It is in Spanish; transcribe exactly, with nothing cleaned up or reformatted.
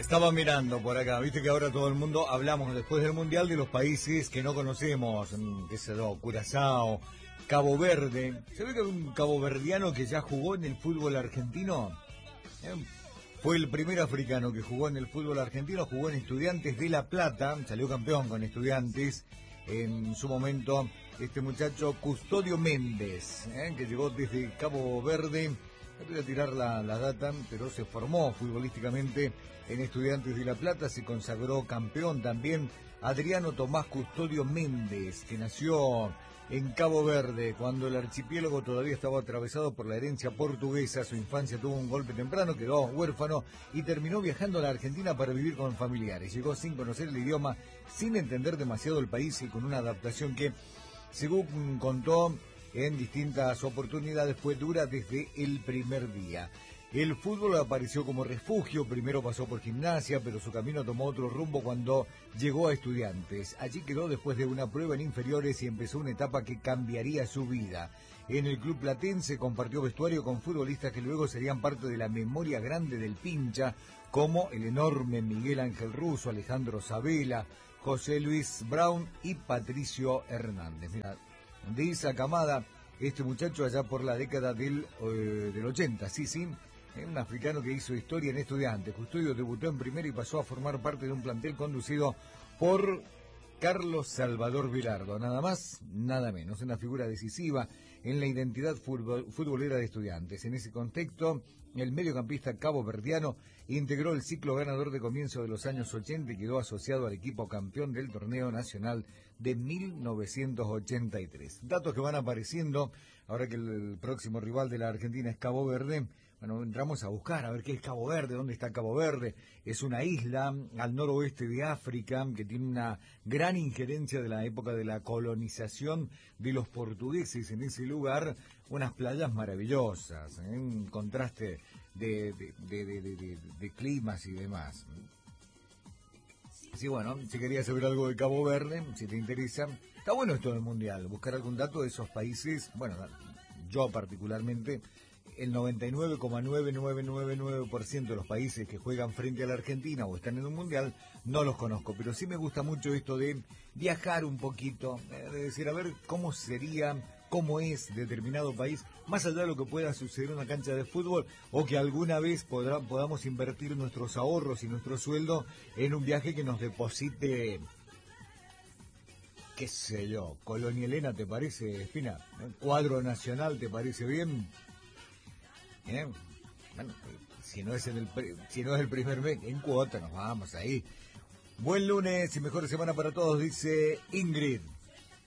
Estaba mirando por acá, viste que ahora todo el mundo hablamos después del Mundial de los países que no conocemos, qué sé yo, Curazao, Cabo Verde. ¿Se ve que hay un caboverdiano que ya jugó en el fútbol argentino? ¿Eh? Fue el primer africano que jugó en el fútbol argentino, jugó en Estudiantes de La Plata, salió campeón con Estudiantes. En su momento, este muchacho Custodio Méndez, ¿eh? que llegó desde Cabo Verde. No voy a tirar la, la data, pero se formó futbolísticamente en Estudiantes de La Plata, se consagró campeón también Adriano Tomás Custodio Méndez, que nació en Cabo Verde cuando el archipiélago todavía estaba atravesado por la herencia portuguesa. Su infancia tuvo un golpe temprano, quedó huérfano y terminó viajando a la Argentina para vivir con familiares. Llegó sin conocer el idioma, sin entender demasiado el país y con una adaptación que, según contó en distintas oportunidades, fue dura desde el primer día. El fútbol apareció como refugio, primero pasó por Gimnasia, pero su camino tomó otro rumbo cuando llegó a Estudiantes. Allí quedó después de una prueba en inferiores y empezó una etapa que cambiaría su vida. En el club platense compartió vestuario con futbolistas que luego serían parte de la memoria grande del Pincha, como el enorme Miguel Ángel Russo, Alejandro Sabela, José Luis Brown y Patricio Hernández. Mira, de esa camada, este muchacho allá por la década del, eh, del ochenta, sí, sí, un africano que hizo historia en Estudiantes. Custodio debutó en primera y pasó a formar parte de un plantel conducido por Carlos Salvador Vilardo, nada más, nada menos, una figura decisiva en la identidad futbol, futbolera de Estudiantes. En ese contexto, el mediocampista caboverdiano integró el ciclo ganador de comienzo de los años ochenta y quedó asociado al equipo campeón del torneo nacional de mil novecientos ochenta y tres. Datos que van apareciendo ahora que el próximo rival de la Argentina es Cabo Verde. Bueno, entramos a buscar a ver qué es Cabo Verde, dónde está Cabo Verde. Es una isla al noroeste de África que tiene una gran injerencia de la época de la colonización de los portugueses en ese lugar. Unas playas maravillosas, ¿eh? Un contraste de, de, de, de, de, de, de climas y demás. Así bueno, si querías saber algo de Cabo Verde, si te interesa, está bueno esto del Mundial, buscar algún dato de esos países. Bueno, yo particularmente, el noventa y nueve coma nueve nueve nueve nueve por ciento de los países que juegan frente a la Argentina o están en un mundial, no los conozco, pero sí me gusta mucho esto de viajar un poquito, de decir, a ver cómo sería, cómo es determinado país, más allá de lo que pueda suceder en una cancha de fútbol, o que alguna vez podrá, podamos invertir nuestros ahorros y nuestro sueldo en un viaje que nos deposite, qué sé yo, Colonia Elena, ¿te parece, Espina? Cuadro Nacional, ¿te parece bien? ¿Eh? Bueno, si no es en el si no es el primer mes, en cuota nos vamos ahí. Buen lunes y mejor semana para todos, dice Ingrid.